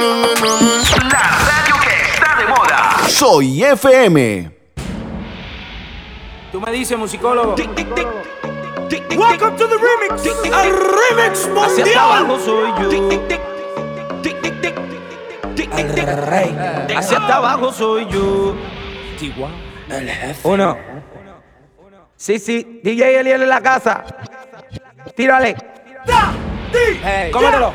La radio que está de moda. Soy FM. Tú me dices, musicólogo. Welcome to the remix. El remix Hacia mundial. abajo soy yo. El rey. Hacia abajo soy yo. Chihuahua. El jefe. Uno. Sí, DJ Eliel en la casa. Tírale. Cómetelo.